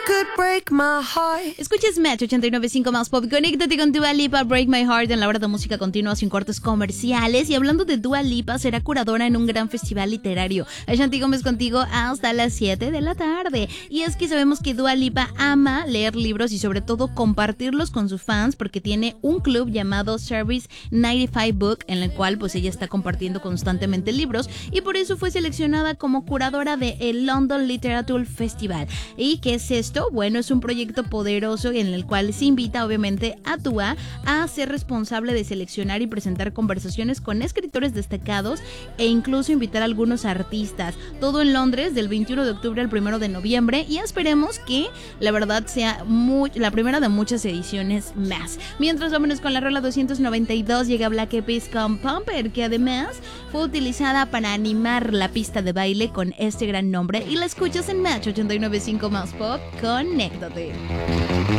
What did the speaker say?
could break my heart. Escuchas Match 89.5 más pop. Conéctate con Dua Lipa, Break My Heart en la hora de música continua sin cortes comerciales. Y hablando de Dua Lipa, será curadora en un gran festival literario. Ashanti Gómez contigo hasta las 7 de la tarde. Y es que sabemos que Dua Lipa ama leer libros y sobre todo compartirlos con sus fans, porque tiene un club llamado Service 95 Book en el cual pues ella está compartiendo constantemente libros, y por eso fue seleccionada como curadora del London Literature Festival. ¿Y qué es esto? Bueno, es un proyecto poderoso en el cual se invita obviamente a Dua a ser responsable de seleccionar y presentar conversaciones con escritores destacados e incluso invitar a algunos artistas. Todo en Londres del 21 de octubre al 1 de noviembre, y esperemos que la verdad sea la primera de muchas ediciones más. Mientras, vámonos con la rola 292, llega Black Eyed Peas con Pumper, que además fue utilizada para animar la pista de baile con este gran nombre, y la escuchas en Match 89.5 más pop. Conéctate.